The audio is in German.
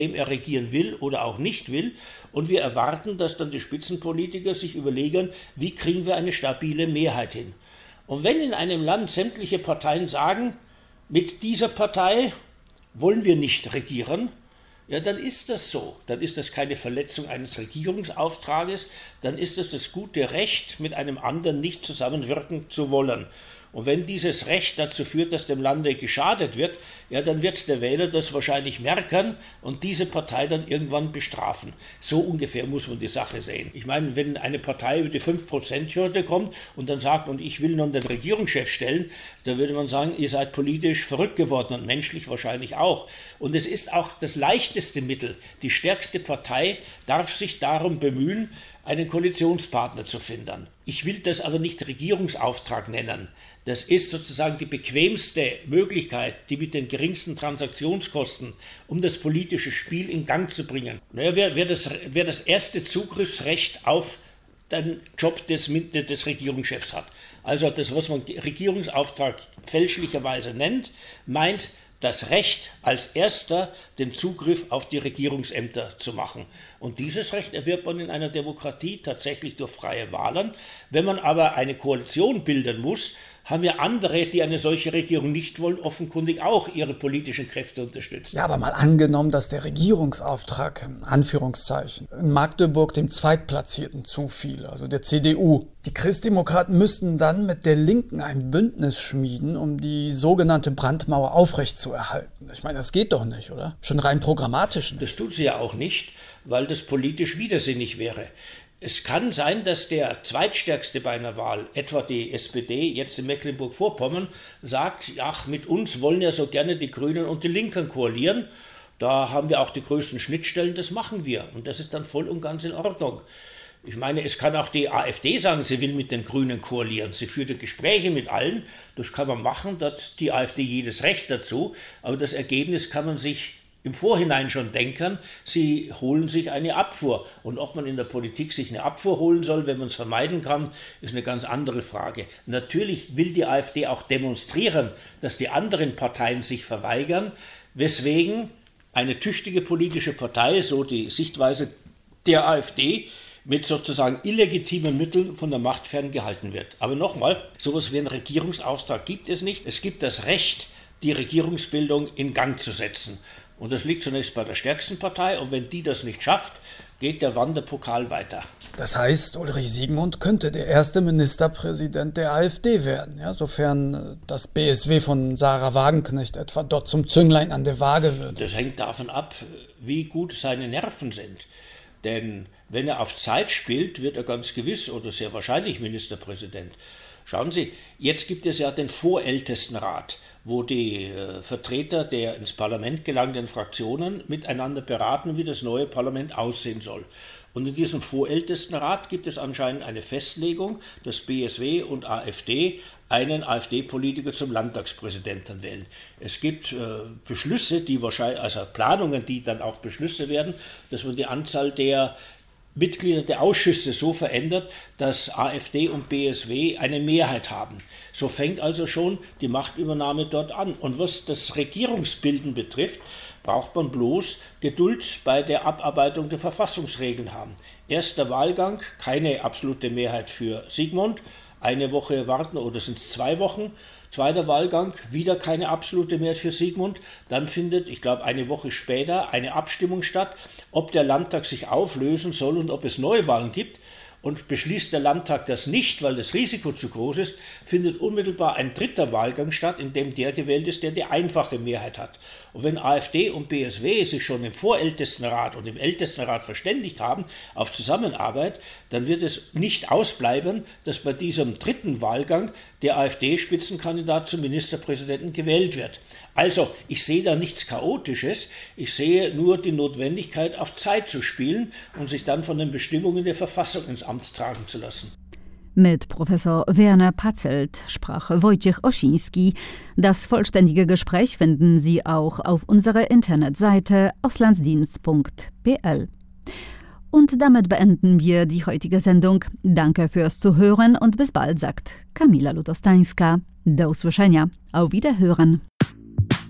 dem er regieren will oder auch nicht will. Und wir erwarten, dass dann die Spitzenpolitiker sich überlegen, wie kriegen wir eine stabile Mehrheit hin. Und wenn in einem Land sämtliche Parteien sagen, mit dieser Partei wollen wir nicht regieren, ja, dann ist das so. Dann ist das keine Verletzung eines Regierungsauftrages, dann ist es das gute Recht, mit einem anderen nicht zusammenwirken zu wollen. Und wenn dieses Recht dazu führt, dass dem Lande geschadet wird, ja, dann wird der Wähler das wahrscheinlich merken und diese Partei dann irgendwann bestrafen. So ungefähr muss man die Sache sehen. Ich meine, wenn eine Partei über die 5%-Hürde kommt und dann sagt, und ich will nun den Regierungschef stellen, dann würde man sagen, ihr seid politisch verrückt geworden und menschlich wahrscheinlich auch. Und es ist auch das leichteste Mittel. Die stärkste Partei darf sich darum bemühen, einen Koalitionspartner zu finden. Ich will das aber nicht Regierungsauftrag nennen. Das ist sozusagen die bequemste Möglichkeit, die mit den geringsten Transaktionskosten, um das politische Spiel in Gang zu bringen. Naja, wer das erste Zugriffsrecht auf den Job des Regierungschefs hat. Also das, was man Regierungsauftrag fälschlicherweise nennt, meint das Recht als erster den Zugriff auf die Regierungsämter zu machen. Und dieses Recht erwirbt man in einer Demokratie tatsächlich durch freie Wahlen. Wenn man aber eine Koalition bilden muss, haben ja andere, die eine solche Regierung nicht wollen, offenkundig auch ihre politischen Kräfte unterstützen. Ja, aber mal angenommen, dass der Regierungsauftrag, in Anführungszeichen, in Magdeburg dem Zweitplatzierten zufiel, also der CDU. Die Christdemokraten müssten dann mit der Linken ein Bündnis schmieden, um die sogenannte Brandmauer aufrechtzuerhalten. Ich meine, das geht doch nicht, oder? Schon rein programmatisch nicht. Das tut sie ja auch nicht, weil das politisch widersinnig wäre. Es kann sein, dass der Zweitstärkste bei einer Wahl, etwa die SPD, jetzt in Mecklenburg-Vorpommern, sagt, ach, mit uns wollen ja so gerne die Grünen und die Linken koalieren. Da haben wir auch die größten Schnittstellen, das machen wir. Und das ist dann voll und ganz in Ordnung. Ich meine, es kann auch die AfD sagen, sie will mit den Grünen koalieren. Sie führt Gespräche mit allen, das kann man machen, da hat die AfD jedes Recht dazu. Aber das Ergebnis kann man sich im Vorhinein schon denken, sie holen sich eine Abfuhr. Und ob man in der Politik sich eine Abfuhr holen soll, wenn man es vermeiden kann, ist eine ganz andere Frage. Natürlich will die AfD auch demonstrieren, dass die anderen Parteien sich verweigern, weswegen eine tüchtige politische Partei, so die Sichtweise der AfD, mit sozusagen illegitimen Mitteln von der Macht ferngehalten wird. Aber nochmal, sowas wie einen Regierungsauftrag gibt es nicht. Es gibt das Recht, die Regierungsbildung in Gang zu setzen. Und das liegt zunächst bei der stärksten Partei. Und wenn die das nicht schafft, geht der Wanderpokal weiter. Das heißt, Ulrich Siegmund könnte der erste Ministerpräsident der AfD werden, ja, sofern das BSW von Sarah Wagenknecht etwa dort zum Zünglein an der Waage wird. Das hängt davon ab, wie gut seine Nerven sind. Denn wenn er auf Zeit spielt, wird er ganz gewiss oder sehr wahrscheinlich Ministerpräsident. Schauen Sie, jetzt gibt es ja den Vorältestenrat, wo die Vertreter der ins Parlament gelangten Fraktionen miteinander beraten, wie das neue Parlament aussehen soll. Und in diesem Vorältestenrat gibt es anscheinend eine Festlegung, dass BSW und AfD einen AfD-Politiker zum Landtagspräsidenten wählen. Es gibt Beschlüsse, die wahrscheinlich, also Planungen, die dann auch Beschlüsse werden, dass man die Anzahl der Mitglieder der Ausschüsse so verändert, dass AfD und BSW eine Mehrheit haben. So fängt also schon die Machtübernahme dort an. Und was das Regierungsbilden betrifft, braucht man bloß Geduld bei der Abarbeitung der Verfassungsregeln haben. Erster Wahlgang, keine absolute Mehrheit für Siegmund, eine Woche warten oder sind es 2 Wochen. Zweiter Wahlgang, wieder keine absolute Mehrheit für Siegmund. Dann findet, ich glaube, eine Woche später eine Abstimmung statt, ob der Landtag sich auflösen soll und ob es Neuwahlen gibt. Und beschließt der Landtag das nicht, weil das Risiko zu groß ist, findet unmittelbar ein dritter Wahlgang statt, in dem der gewählt ist, der die einfache Mehrheit hat. Und wenn AfD und BSW sich schon im Vorältestenrat und im Ältestenrat verständigt haben auf Zusammenarbeit, dann wird es nicht ausbleiben, dass bei diesem dritten Wahlgang der AfD-Spitzenkandidat zum Ministerpräsidenten gewählt wird. Also, ich sehe da nichts Chaotisches, ich sehe nur die Notwendigkeit, auf Zeit zu spielen und sich dann von den Bestimmungen der Verfassung ins Amt tragen zu lassen. Mit Professor Werner Patzelt sprach Wojciech Osiński. Das vollständige Gespräch finden Sie auch auf unserer Internetseite auslandsdienst.pl. Und damit beenden wir die heutige Sendung. Danke fürs Zuhören und bis bald, sagt Kamila Lutostańska. Do usłyszenia. Auf Wiederhören.